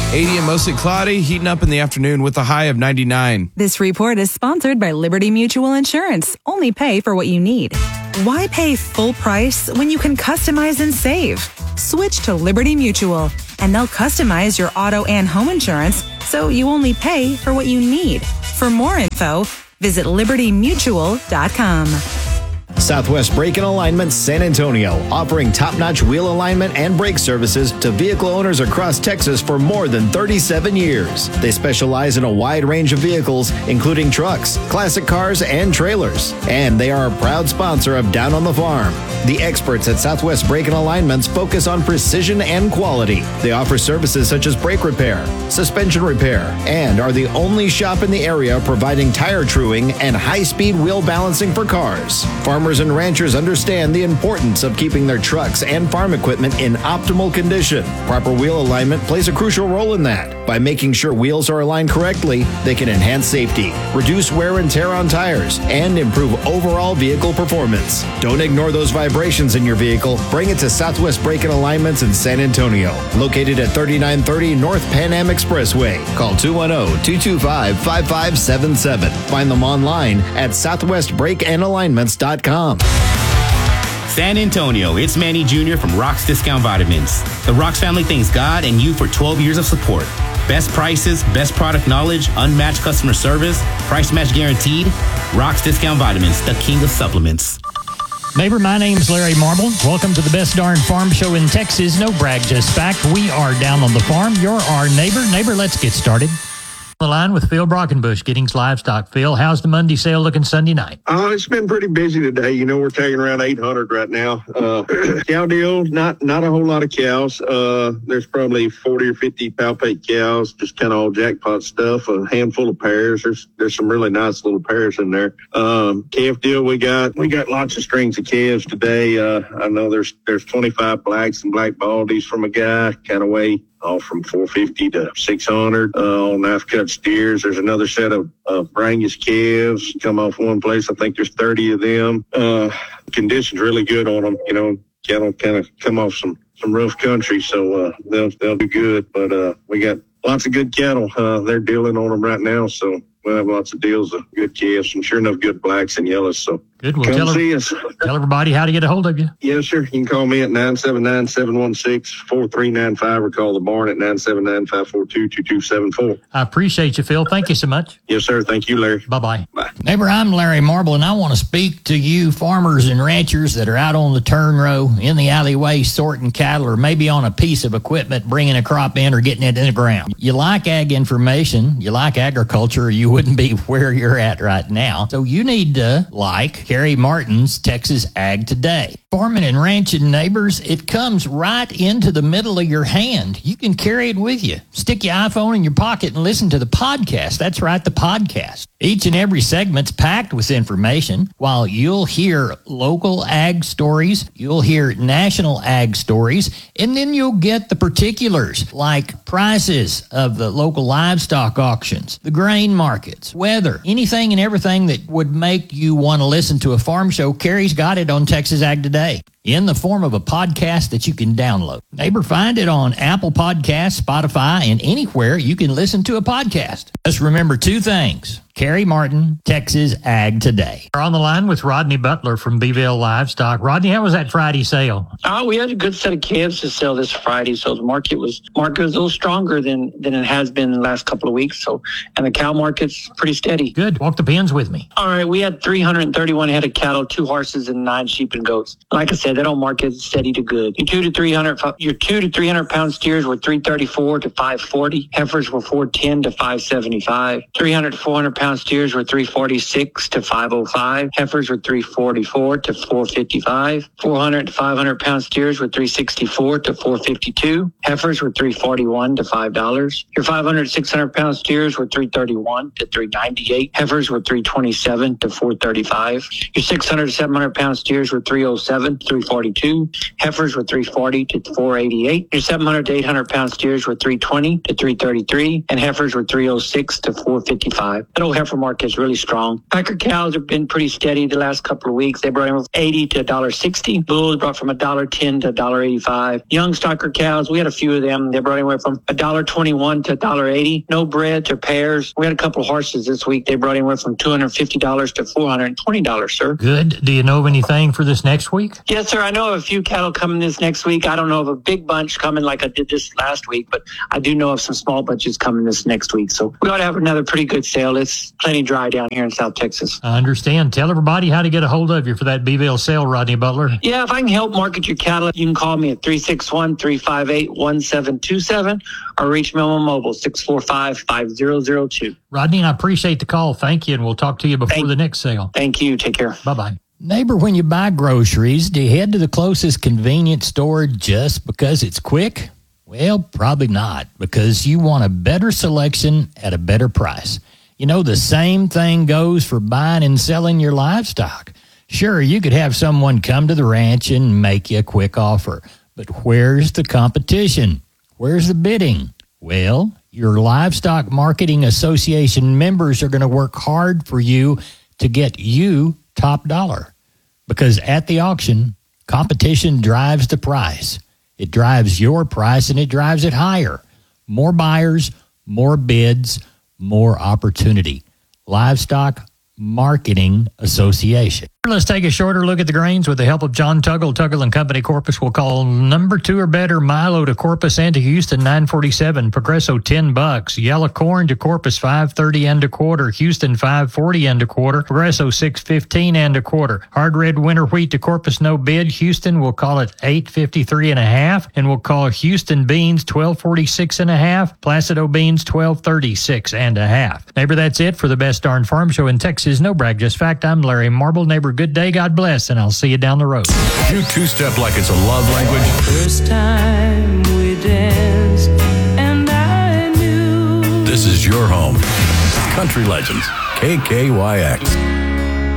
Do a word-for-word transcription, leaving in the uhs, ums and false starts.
eighty and mostly cloudy, heating up in the afternoon with a high of ninety-nine. This report is sponsored by Liberty Mutual Insurance. Only pay for what you need. Why pay full price when you can customize and save? Switch to Liberty Mutual, and they'll customize your auto and home insurance so you only pay for what you need. For more info, visit liberty mutual dot com. Southwest Brake and Alignment San Antonio, offering top-notch wheel alignment and brake services to vehicle owners across Texas for more than thirty-seven years. They specialize in a wide range of vehicles, including trucks, classic cars, and trailers. And they are a proud sponsor of Down on the Farm. The experts at Southwest Brake and Alignments focus on precision and quality. They offer services such as brake repair, suspension repair, and are the only shop in the area providing tire truing and high-speed wheel balancing for cars. Farmers and ranchers understand the importance of keeping their trucks and farm equipment in optimal condition. Proper wheel alignment plays a crucial role in that. By making sure wheels are aligned correctly, they can enhance safety, reduce wear and tear on tires, and improve overall vehicle performance. Don't ignore those vibrations in your vehicle. Bring it to Southwest Brake and Alignments in San Antonio, located at thirty-nine thirty North Pan Am Expressway. Call two one zero, two two five, five five seven seven. Find them online at southwest brake and alignments dot com. San Antonio, it's Manny Junior from Rock's Discount Vitamins. The Rock's family thanks God and you for twelve years of support. Best prices, best product knowledge, unmatched customer service, price match guaranteed. Rock's Discount Vitamins, the king of supplements. Neighbor, my name's Larry Marble. Welcome to the best darn farm show in Texas. No brag, just fact. We are down on the farm. You're our neighbor. Neighbor, let's get started. The line with Phil Brockenbush, Giddings Livestock. Phil, how's the Monday sale looking Sunday night? Uh, it's been pretty busy today. You know, we're taking around eight hundred right now. Uh, cow deal, not not a whole lot of cows. Uh, there's probably forty or fifty palpate cows, just kind of all jackpot stuff. A handful of pairs. There's there's some really nice little pairs in there. Um, calf deal, we got we got lots of strings of calves today. Uh, I know there's there's twenty-five blacks and black baldies from a guy, kind of weigh all from four fifty to six hundred. Uh, on knife cut steers, there's another set of uh, Brangus calves come off one place. I think there's thirty of them. Uh, condition's really good on them. You know, cattle kind of come off some, some rough country, so uh, they'll they'll do good. But uh, we got lots of good cattle. Uh, they're dealing on them right now, so we'll have lots of deals of good calves and sure enough good blacks and yellows. So good. Well, come tell, see us. Tell everybody how to get a hold of you. Yes, sir. You can call me at nine seven nine, seven one six, four three nine five or call the barn at nine seven nine, five four two, two two seven four. I appreciate you, Phil. Thank you so much. Yes, sir. Thank you, Larry. Bye-bye. Bye. Neighbor, I'm Larry Marble, and I want to speak to you farmers and ranchers that are out on the turn row, in the alleyway, sorting cattle, or maybe on a piece of equipment, bringing a crop in or getting it in the ground. You like ag information, you like agriculture, or you wouldn't be where you're at right now. So you need to like Kerry Martin's Texas Ag Today. Farming and ranching, neighbors, it comes right into the middle of your hand. You can carry it with you. Stick your iPhone in your pocket and listen to the podcast. That's right, the podcast. Each and every segment's packed with information. While you'll hear local ag stories, you'll hear national ag stories, and then you'll get the particulars like prices of the local livestock auctions, the grain markets, weather, anything and everything that would make you want to listen to a farm show. Kerry's got it on Texas Ag Today in the form of a podcast that you can download. Neighbor, find it on Apple Podcasts, Spotify, and anywhere you can listen to a podcast. Just remember two things. Kerry Martin, Texas Ag Today. We're on the line with Rodney Butler from Beeville Livestock. Rodney, how was that Friday sale? Oh, we had a good set of calves to sell this Friday, so the market was market was a little stronger than, than it has been the last couple of weeks. So, and the cow market's pretty steady. Good. Walk the pens with me. All right, we had three hundred thirty-one head of cattle, two horses, and nine sheep and goats. Like I said, that old market is steady to good. Your two to three hundred, your two to three hundred pound steers were three thirty-four to five forty. Heifers were four ten to five seventy-five. three hundred to four hundred pound steers were three forty-six to five oh five. Heifers were three forty-four to four fifty-five. four hundred to five hundred pound steers were three sixty-four to four fifty-two. Heifers were three forty-one to five dollars. Your five hundred to six hundred pound steers were three thirty-one to three ninety-eight. Heifers were three twenty-seven to four thirty-five. Your six hundred to seven hundred pound steers were three oh seven to three forty-two. Heifers were three forty to four eighty-eight. Your seven hundred to eight hundred pound steers were three twenty to three thirty-three. And heifers were three oh six to four fifty-five. That old heifer market is really strong. Packer cows have been pretty steady the last couple of weeks. They brought in from eighty to one dollar sixty. Bulls brought from one dollar ten to one dollar eighty-five. Young stocker cows, we had a few of them. They brought anywhere from one dollar twenty-one to one dollar eighty. No breds or pairs. We had a couple of horses this week. They brought anywhere from two hundred fifty dollars to four hundred twenty dollars, sir. Good. Do you know of anything for this next week? Yes, sir. I know of a few cattle coming this next week. I don't know of a big bunch coming like I did this last week, but I do know of some small bunches coming this next week. So we ought to have another pretty good sale. It's plenty dry down here in South Texas. I understand. Tell everybody how to get a hold of you for that Beeville sale, Rodney Butler. Yeah, if I can help market your cattle, you can call me at three six one, three five eight, one seven two seven or reach me on my mobile, six four five, five zero zero two. Rodney, I appreciate the call. Thank you, and we'll talk to you before Thank, the next sale. Thank you. Take care. Bye-bye. Neighbor, when you buy groceries, do you head to the closest convenience store just because it's quick? Well, probably not, because you want a better selection at a better price. You know, the same thing goes for buying and selling your livestock. Sure, you could have someone come to the ranch and make you a quick offer, but where's the competition? Where's the bidding? Well, your Livestock Marketing Association members are going to work hard for you to get you top dollar, because at the auction, competition drives the price. It drives your price and it drives it higher. More buyers, more bids, more opportunity. Livestock Marketing Association. Let's take a shorter look at the grains with the help of John Tuggle. Tuggle and Company Corpus will call number two or better Milo to Corpus and to Houston nine forty-seven. Progresso ten bucks. Yellow corn to Corpus five thirty and a quarter. Houston five forty and a quarter. Progresso six fifteen and a quarter. Hard red winter wheat to Corpus no bid. Houston will call it eight fifty-three and a half, and we'll call Houston beans twelve forty-six and a half. Placido beans twelve thirty-six and a half. Neighbor, that's it for the Best Darn Farm Show in Texas. No brag, just fact. I'm Larry Marble. Neighbor, good day, God bless, and I'll see you down the road. You two-step like it's a love language. First time we danced, and I knew. This is your home. Country Legends, K K Y X.